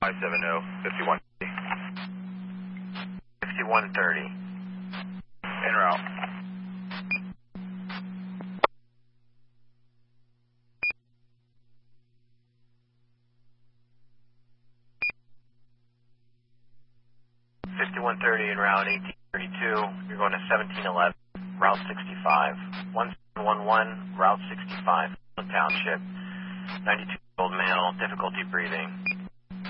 570, 5130. En route. En route 1832. You're going to 1711, Route 65. 1711, Route 65, Township. 92-year-old male, difficulty breathing.